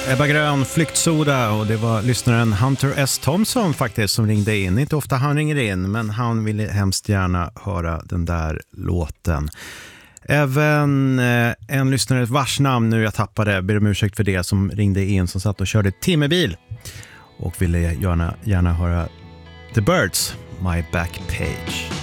Ebba Grön, Flyktsoda, och det var lyssnaren Hunter S. Thompson faktiskt som ringde in. Inte ofta han ringer in, men han ville hemskt gärna höra den där låten. Även en lyssnare vars namn nu jag tappade, ber om ursäkt för det, som ringde in, som satt och körde timmerbil och ville gärna höra The Birds, My Back Page.